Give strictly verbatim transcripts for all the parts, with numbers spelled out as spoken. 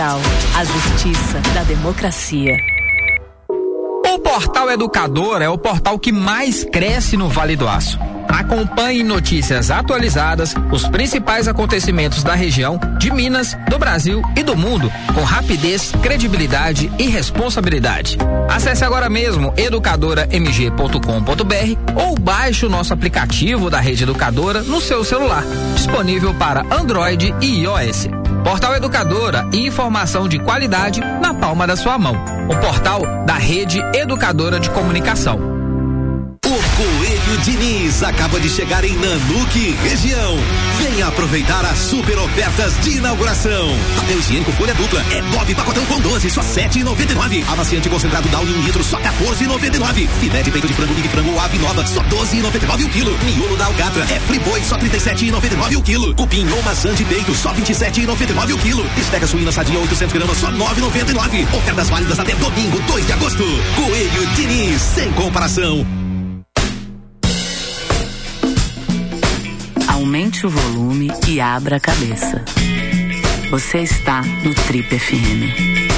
A justiça da democracia. O Portal Educador é o portal que mais cresce no Vale do Aço. Acompanhe notícias atualizadas, os principais acontecimentos da região, de Minas, do Brasil e do mundo, com rapidez, credibilidade e responsabilidade. Acesse agora mesmo educadora m g ponto com ponto b r ou baixe o nosso aplicativo da Rede Educadora no seu celular, disponível para Android e iOS. Portal Educadora, informação de qualidade na palma da sua mão. O portal da Rede Educadora de Comunicação. Coelho Diniz acaba de chegar em Nanuque, região. Venha aproveitar as super ofertas de inauguração. Papel higiênico folha dupla é nove pacotão com doze, só sete e noventa e nove. Amaciante concentrado Downy um litro, só quatorze e noventa e nove. Filé de peito de frango Big Frango Ave Nova, só doze e noventa e nove o quilo. Miolo da Alcatra é Friboi, só trinta e sete e noventa e nove o quilo. Cupim ou maçã de peito, só vinte e sete e noventa e nove o quilo. Esteca suína sadia oitocentos gramas, só nove e noventa e nove. Ofertas válidas até domingo, dois de agosto. Coelho Diniz, sem comparação. Aumente o volume e abra a cabeça. Você está no Trip F M.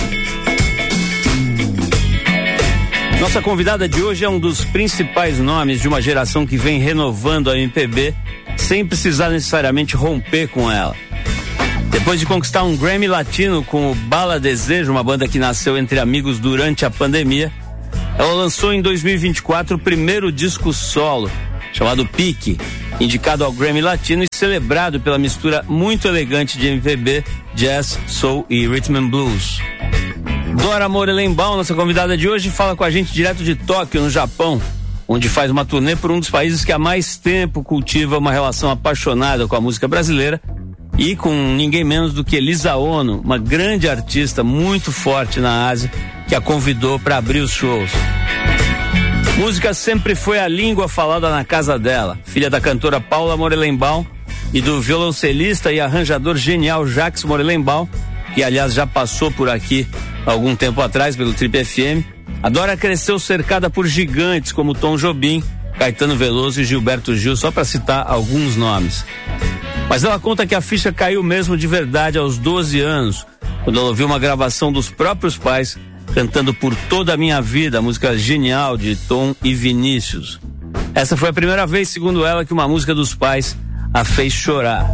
Nossa convidada de hoje é um dos principais nomes de uma geração que vem renovando a M P B sem precisar necessariamente romper com ela. Depois de conquistar um Grammy Latino com o Bala Desejo, uma banda que nasceu entre amigos durante a pandemia, ela lançou em dois mil e vinte e quatro o primeiro disco solo, chamado Pique, indicado ao Grammy Latino e celebrado pela mistura muito elegante de M P B, jazz, soul e rhythm and blues. Dora Morelenbaum, nossa convidada de hoje, fala com a gente direto de Tóquio, no Japão, onde faz uma turnê por um dos países que há mais tempo cultiva uma relação apaixonada com a música brasileira e com ninguém menos do que Elisa Ono, uma grande artista muito forte na Ásia, que a convidou para abrir os shows. Música sempre foi a língua falada na casa dela. Filha da cantora Paula Morelenbaum e do violoncelista e arranjador genial Jacques Morelenbaum, que aliás já passou por aqui algum tempo atrás pelo Trip F M, a Dora cresceu cercada por gigantes como Tom Jobim, Caetano Veloso e Gilberto Gil, só para citar alguns nomes. Mas ela conta que a ficha caiu mesmo de verdade aos doze anos, quando ela ouviu uma gravação dos próprios pais cantando Por Toda a Minha Vida, a música genial de Tom e Vinícius. Essa foi a primeira vez, segundo ela, que uma música dos pais a fez chorar.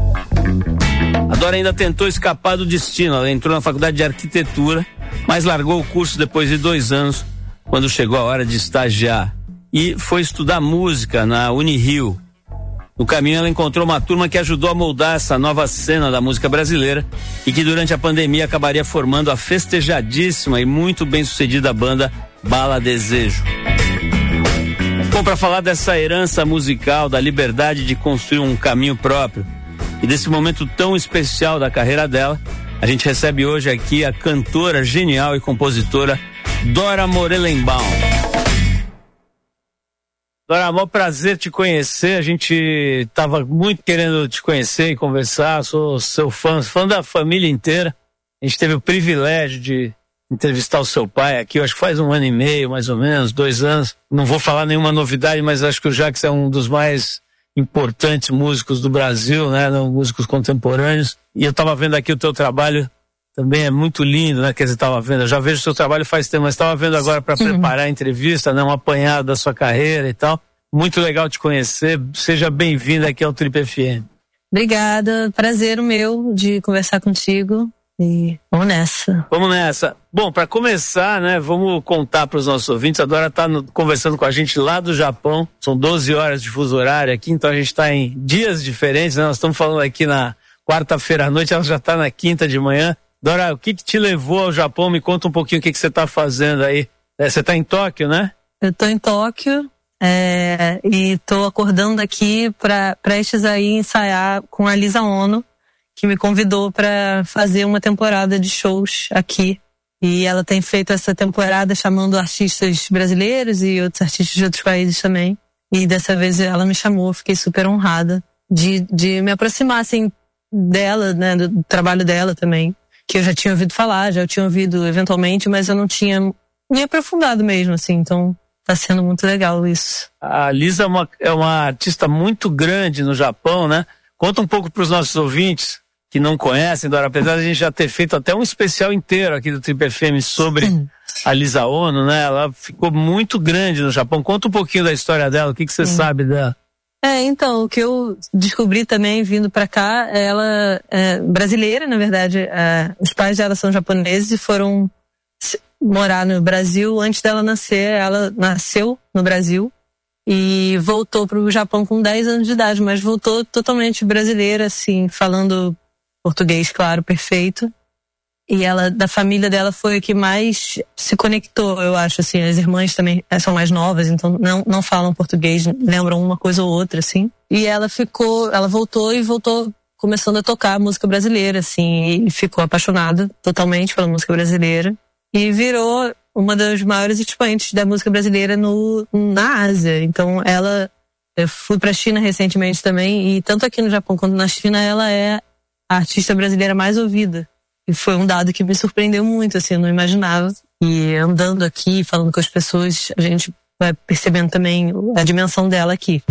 A Dora ainda tentou escapar do destino. Ela entrou na faculdade de arquitetura, mas largou o curso depois de dois anos, quando chegou a hora de estagiar. E foi estudar música na Unirio. No caminho ela encontrou uma turma que ajudou a moldar essa nova cena da música brasileira e que durante a pandemia acabaria formando a festejadíssima e muito bem sucedida banda Bala Desejo. Bom, para falar dessa herança musical, da liberdade de construir um caminho próprio e desse momento tão especial da carreira dela, a gente recebe hoje aqui a cantora genial e compositora Dora Morelenbaum. Dora, é um prazer te conhecer, a gente estava muito querendo te conhecer e conversar, sou seu fã, fã da família inteira. A gente teve o privilégio de entrevistar o seu pai aqui, eu acho que faz um ano e meio, mais ou menos, dois anos. Não vou falar nenhuma novidade, mas acho que o Jacques é um dos mais importantes músicos do Brasil, né, músicos contemporâneos. E eu estava vendo aqui o teu trabalho, também é muito lindo, né, que você estava vendo. Eu já vejo o seu trabalho faz tempo, mas estava vendo agora para preparar a entrevista, né, um apanhado da sua carreira e tal. Muito legal te conhecer, seja bem-vinda aqui ao Trip F M. Obrigada, prazer o meu de conversar contigo e vamos nessa. Vamos nessa. Bom, para começar, né, vamos contar para os nossos ouvintes, a Dora está conversando com a gente lá do Japão, são doze horas de fuso horário aqui, então a gente está em dias diferentes, né? Nós estamos falando aqui na quarta-feira à noite, ela já está na quinta de manhã. Dora, o que que te levou ao Japão? Me conta um pouquinho o que que você está fazendo aí. É, você está em Tóquio, né? Eu estou em Tóquio é, e estou acordando aqui para prestes a ir ensaiar com a Elisa Ono, que me convidou para fazer uma temporada de shows aqui. E ela tem feito essa temporada chamando artistas brasileiros e outros artistas de outros países também. E dessa vez ela me chamou, fiquei super honrada de, de me aproximar, assim, dela, né, do trabalho dela também. Que eu já tinha ouvido falar, já eu tinha ouvido eventualmente, mas eu não tinha me aprofundado mesmo, assim, então tá sendo muito legal isso. A Lisa é uma, é uma artista muito grande no Japão, né? Conta um pouco pros nossos ouvintes que não conhecem, Dora, apesar de a gente já ter feito até um especial inteiro aqui do Trip F M sobre a Lisa Ono, né? Ela ficou muito grande no Japão. Conta um pouquinho da história dela, o que que você sabe dela? É, então, o que eu descobri também vindo pra cá, ela é brasileira, na verdade. É, os pais dela são japoneses e foram morar no Brasil antes dela nascer. Ela nasceu no Brasil e voltou pro Japão com dez anos de idade, mas voltou totalmente brasileira, assim, falando português, claro, perfeito. E ela, da família dela, foi a que mais se conectou, eu acho, assim. As irmãs também são mais novas, então não, não falam português, lembram uma coisa ou outra, assim. E ela ficou, ela voltou e voltou começando a tocar música brasileira, assim, e ficou apaixonada totalmente pela música brasileira. E virou uma das maiores expoentes da música brasileira no, na Ásia. Então ela, eu fui pra China recentemente também, e tanto aqui no Japão quanto na China, ela é a artista brasileira mais ouvida. E foi um dado que me surpreendeu muito, assim, eu não imaginava. E andando aqui, falando com as pessoas, a gente vai percebendo também a dimensão dela aqui.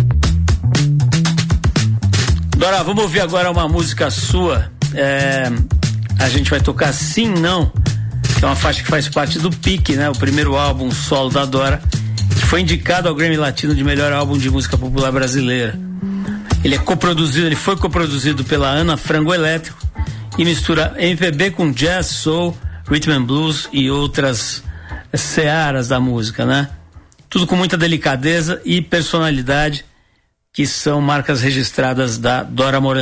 Dora, vamos ouvir agora uma música sua. É, a gente vai tocar Sim Não, que é uma faixa que faz parte do Pique, né? O primeiro álbum solo da Dora, que foi indicado ao Grammy Latino de melhor álbum de música popular brasileira. Ele é coproduzido, ele foi coproduzido pela Ana Frango Elétrico e mistura M P B com jazz, soul, rhythm and blues e outras searas da música, né? Tudo com muita delicadeza e personalidade, que são marcas registradas da Dora Morelli.